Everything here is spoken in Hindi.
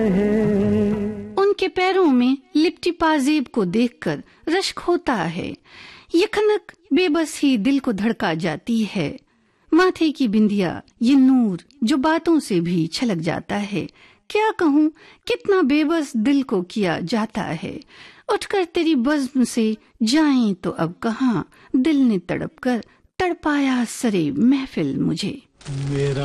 उनके पैरों में लिपटी पाजेब को देखकर रश्क होता है। ये खनक बेबस ही दिल को धड़का जाती है। माथे की बिंदिया, ये नूर जो बातों से भी छलक जाता है। क्या कहूँ कितना बेबस दिल को किया जाता है। उठकर तेरी बज़्म से जाएं तो अब कहाँ, दिल ने तड़प कर तड़पाया सरे महफिल मुझे।